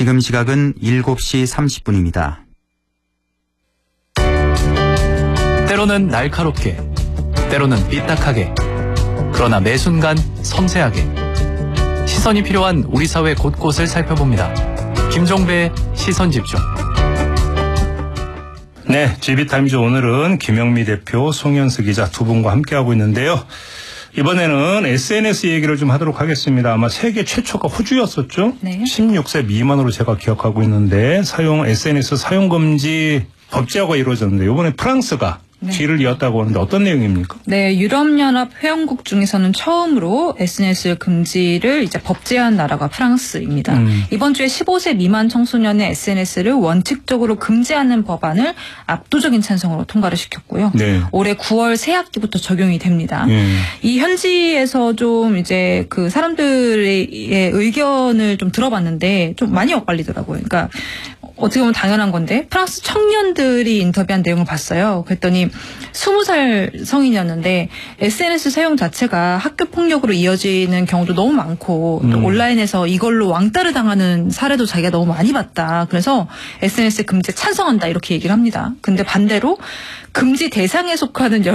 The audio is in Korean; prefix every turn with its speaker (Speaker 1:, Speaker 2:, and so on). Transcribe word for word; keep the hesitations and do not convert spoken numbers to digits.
Speaker 1: 지금 시각은 일곱 시 삼십 분입니다.
Speaker 2: 때로는 날카롭게, 때로는 삐딱하게, 그러나 매 순간 섬세하게 시선이 필요한 우리 사회 곳곳을 살펴봅니다. 김종배의 시선집중.
Speaker 3: 네, 지비타임즈 오늘은 김영미 대표, 송현수 기자 두 분과 함께하고 있는데요. 이번에는 에스엔에스 얘기를 좀 하도록 하겠습니다. 아마 세계 최초가 호주였었죠?
Speaker 4: 네.
Speaker 3: 십육 세 미만으로 제가 기억하고 있는데 사용 에스엔에스 사용금지 법제화가 이루어졌는데 이번에 프랑스가
Speaker 4: 네.
Speaker 3: 뒤를 이었다고 하는데 어떤 내용입니까?
Speaker 4: 네, 유럽연합 회원국 중에서는 처음으로 에스엔에스 금지를 이제 법제한 나라가 프랑스입니다.
Speaker 3: 음.
Speaker 4: 이번 주에 십오 세 미만 청소년의 에스엔에스를 원칙적으로 금지하는 법안을 압도적인 찬성으로 통과를 시켰고요.
Speaker 3: 네.
Speaker 4: 올해 구월 새 학기부터 적용이 됩니다.
Speaker 3: 네.
Speaker 4: 이 현지에서 좀 이제 그 사람들의 의견을 좀 들어봤는데 좀 많이 엇갈리더라고요. 그러니까 어떻게 보면 당연한 건데 프랑스 청년들이 인터뷰한 내용을 봤어요. 그랬더니 스무 살 성인이었는데 에스엔에스 사용 자체가 학교 폭력으로 이어지는 경우도 너무 많고 또
Speaker 3: 음.
Speaker 4: 온라인에서 이걸로 왕따를 당하는 사례도 자기가 너무 많이 봤다. 그래서 에스엔에스 금지에 찬성한다 이렇게 얘기를 합니다. 근데 반대로 금지 대상에 속하는